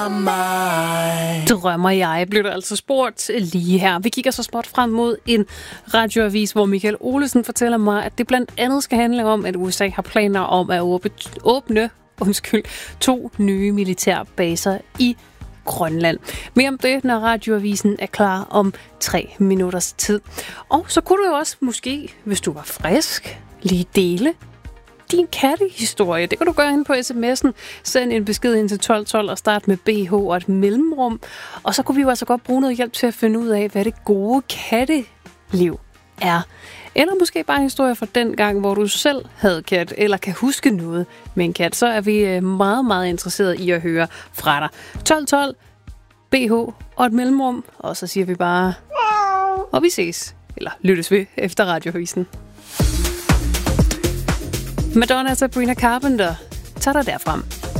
Drømmer jeg, blev der altså spurgt lige her. Vi kigger så småt frem mod en radioavis, hvor Michael Olesen fortæller mig, at det blandt andet skal handle om, at USA har planer om at åbne 2 nye militærbaser i Grønland. Mere om det, når radioavisen er klar om 3 minutters tid. Og så kunne du jo også måske, hvis du var frisk, lige dele din kattehistorie. Det kan du gøre inde på sms'en. Send en besked ind til 1212 og start med BH og et mellemrum. Og så kunne vi jo altså godt bruge noget hjælp til at finde ud af, hvad det gode katteliv er. Eller måske bare en historie fra den gang, hvor du selv havde kat, eller kan huske noget med en kat. Så er vi meget, meget interesserede i at høre fra dig. 1212, BH og et mellemrum. Og så siger vi bare, og vi ses, eller lyttes ved efter radioavisen. Madonna og Sabrina Carpenter tager dig derfrem.